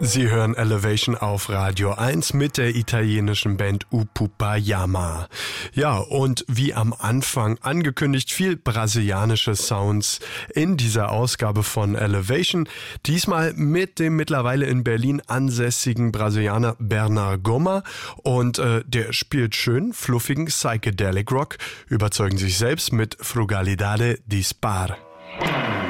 Sie hören Elevation auf Radio 1 mit der italienischen Band Upupayama. Ja, und wie am Anfang angekündigt, viel brasilianische Sounds in dieser Ausgabe von Elevation. Diesmal mit dem mittlerweile in Berlin ansässigen Brasilianer Bernard Goma. Und der spielt schön fluffigen Psychedelic Rock, überzeugen sich selbst mit Frugalidade Dispar.